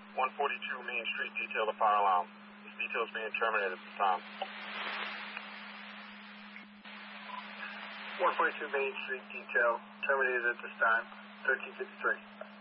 142 Main Street, detail the fire alarm. This detail is being terminated at this time. 142 Main Street, detail terminated at this time. 1353.